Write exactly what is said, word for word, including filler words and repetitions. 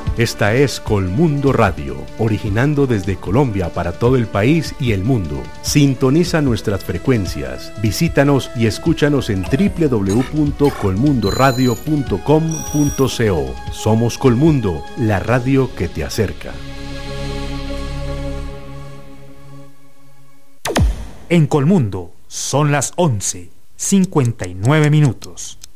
Esta es Colmundo Radio, originando desde Colombia para todo el país y el mundo. Sintoniza nuestras frecuencias, visítanos y escúchanos en doble u doble u doble u punto colmundo radio punto com punto co. Somos Colmundo, la radio que te acerca. En Colmundo son las once, cincuenta y nueve minutos.